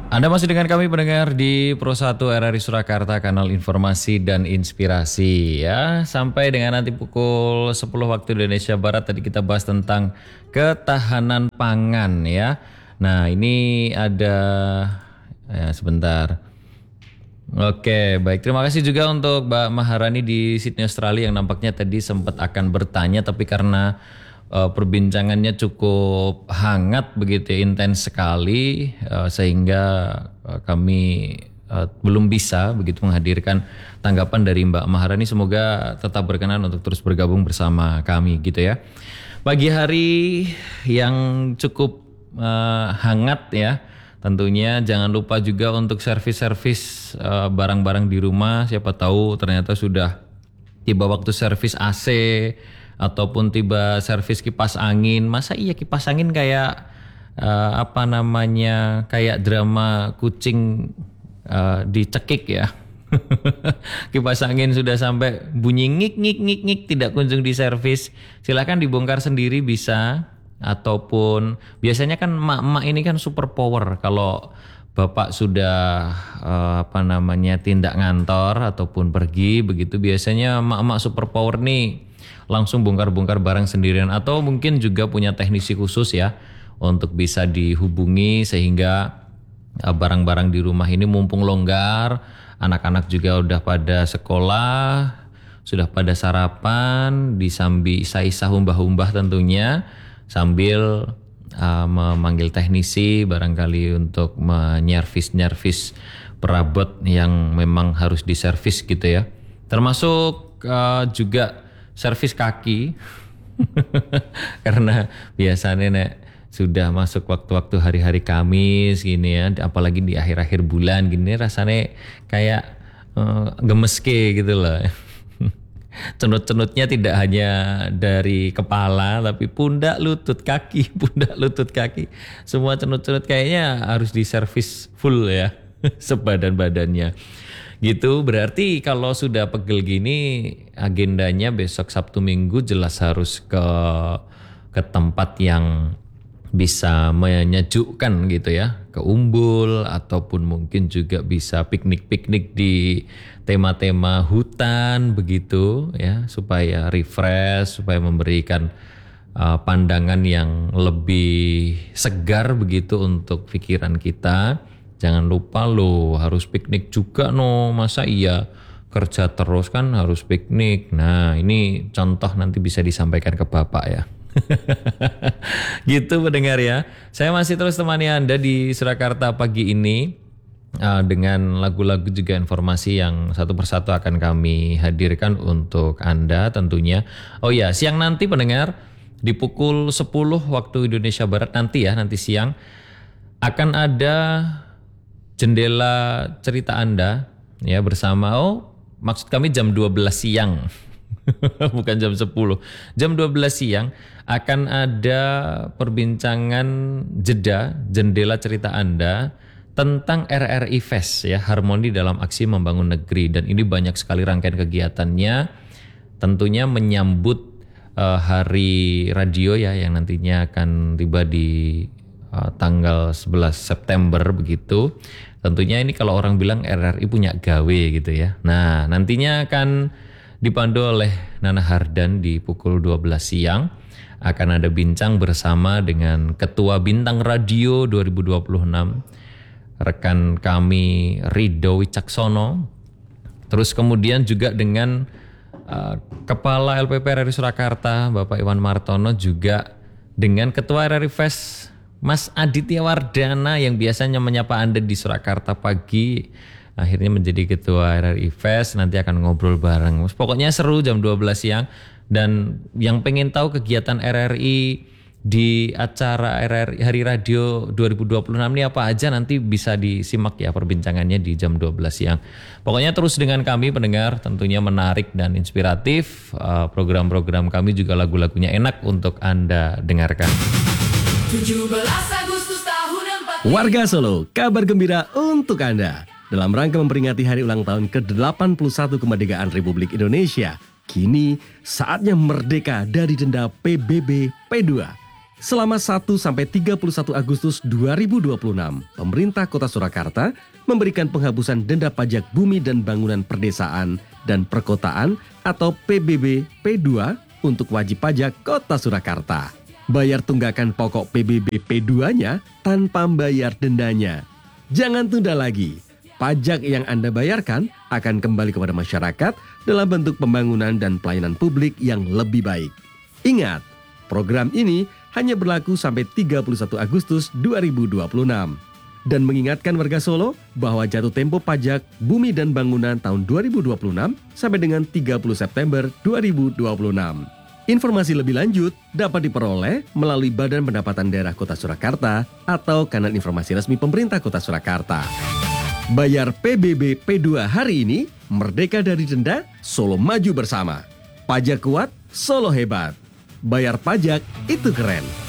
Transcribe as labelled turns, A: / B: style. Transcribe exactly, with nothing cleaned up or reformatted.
A: Anda masih dengan kami pendengar di Pro satu R R I Surakarta, kanal informasi dan inspirasi ya. Sampai dengan nanti pukul sepuluh waktu Indonesia Barat tadi kita bahas tentang ketahanan pangan ya. Nah, ini ada ya sebentar. Oke, baik. Terima kasih juga untuk Mbak Maharani di Sydney, Australia yang nampaknya tadi sempat akan bertanya tapi karena uh, perbincangannya cukup hangat begitu ya, intens sekali uh, sehingga uh, kami uh, belum bisa begitu menghadirkan tanggapan dari Mbak Maharani. Semoga tetap berkenan untuk terus bergabung bersama kami gitu ya. Pagi hari yang cukup uh, hangat ya. Tentunya jangan lupa juga untuk servis-servis uh, barang-barang di rumah. Siapa tahu ternyata sudah tiba waktu servis A C ataupun tiba servis kipas angin. Masa iya kipas angin kayak uh, apa namanya kayak drama kucing uh, dicekik ya. Kipas angin sudah sampai bunyi ngik ngik ngik ngik tidak kunjung diservis. Silakan dibongkar sendiri bisa. Ataupun biasanya kan emak-emak ini kan super power kalau bapak sudah uh, apa namanya tindak ngantor ataupun pergi begitu, biasanya emak-emak super power nih langsung bongkar-bongkar barang sendirian atau mungkin juga punya teknisi khusus ya untuk bisa dihubungi sehingga uh, barang-barang di rumah ini mumpung longgar, anak-anak juga udah pada sekolah, sudah pada sarapan, disambi isa-isa humbah-humbah tentunya sambil uh, memanggil teknisi barangkali untuk menyervis-nyervis perabot yang memang harus diservis gitu ya. Termasuk uh, juga servis kaki. Karena biasanya nek sudah masuk waktu-waktu hari-hari Kamis gini ya, apalagi di akhir-akhir bulan gini rasanya kayak uh, gemeske gitu loh. Cenut-cenutnya tidak hanya dari kepala tapi pundak, lutut, kaki, pundak, lutut, kaki. Semua cenut-cenut kayaknya harus diservis full ya sebadan badannya. Gitu berarti kalau sudah pegel gini agendanya besok Sabtu Minggu jelas harus ke ke tempat yang bisa menyejukkan gitu ya, ke Umbul ataupun mungkin juga bisa piknik-piknik di tema-tema hutan begitu ya, supaya refresh, supaya memberikan uh, pandangan yang lebih segar begitu untuk pikiran kita. Jangan lupa loh harus piknik juga no, masa iya kerja terus kan harus piknik. Nah ini contoh nanti bisa disampaikan ke Bapak ya. Gitu pendengar ya. Saya masih terus temani Anda di Surakarta pagi ini uh, dengan lagu-lagu juga informasi yang satu persatu akan kami hadirkan untuk Anda tentunya. Oh ya, siang nanti pendengar di pukul sepuluh waktu Indonesia Barat nanti ya, nanti siang akan ada jendela cerita Anda ya bersama, oh maksud kami jam dua belas siang. Bukan jam sepuluh. Jam dua belas siang akan ada perbincangan jeda jendela cerita Anda tentang R R I Fest ya, Harmoni dalam Aksi Membangun Negeri, dan ini banyak sekali rangkaian kegiatannya tentunya menyambut uh, hari radio ya yang nantinya akan tiba di uh, tanggal sebelas September begitu. Tentunya ini kalau orang bilang R R I punya gawe gitu ya. Nah, nantinya akan dipandu oleh Nana Hardan di pukul dua belas siang. Akan ada bincang bersama dengan Ketua Bintang Radio dua ribu dua puluh enam, rekan kami Rido Wicaksono. Terus kemudian juga dengan uh, Kepala L P P R R I Surakarta Bapak Iwan Martono, juga dengan Ketua R R I Fest Mas Aditya Wardana yang biasanya menyapa Anda di Surakarta pagi, akhirnya menjadi Ketua R R I Fest. Nanti akan ngobrol bareng. Pokoknya seru jam dua belas siang. Dan yang pengen tahu kegiatan R R I di acara R R I Hari Radio dua ribu dua puluh enam ini apa aja, nanti bisa disimak ya perbincangannya di jam dua belas siang. Pokoknya terus dengan kami pendengar, tentunya menarik dan inspiratif. Program-program kami juga lagu-lagunya enak untuk Anda dengarkan.
B: tujuh belas Agustus tahun empat puluh.
C: Warga Solo, kabar gembira untuk Anda. Dalam rangka memperingati hari ulang tahun ke delapan puluh satu kemerdekaan Republik Indonesia, kini saatnya merdeka dari denda P B B P dua. Selama satu sampai tiga puluh satu Agustus dua ribu dua puluh enam, pemerintah Kota Surakarta memberikan penghapusan denda pajak bumi dan bangunan perdesaan dan perkotaan atau P B B P dua untuk wajib pajak Kota Surakarta. Bayar tunggakan pokok P B B P dua-nya tanpa bayar dendanya. Jangan tunda lagi. Pajak yang Anda bayarkan akan kembali kepada masyarakat dalam bentuk pembangunan dan pelayanan publik yang lebih baik. Ingat, program ini hanya berlaku sampai tiga puluh satu Agustus dua ribu dua puluh enam. Dan mengingatkan warga Solo bahwa jatuh tempo pajak bumi dan bangunan tahun dua ribu dua puluh enam sampai dengan tiga puluh September dua ribu dua puluh enam. Informasi lebih lanjut dapat diperoleh melalui Badan Pendapatan Daerah Kota Surakarta atau kanal informasi resmi pemerintah Kota Surakarta. Bayar P B B P dua hari ini, merdeka dari denda, Solo maju bersama. Pajak kuat, Solo hebat. Bayar pajak itu keren.